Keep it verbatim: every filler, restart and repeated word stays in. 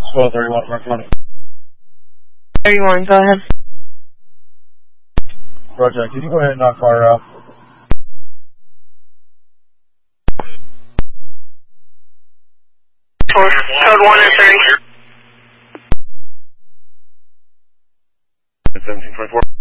twelve thirty-one, recommend. thirty-one, go ahead. Roger, can you go ahead and knock fire out? Code one and thirty. seventeen twenty-four.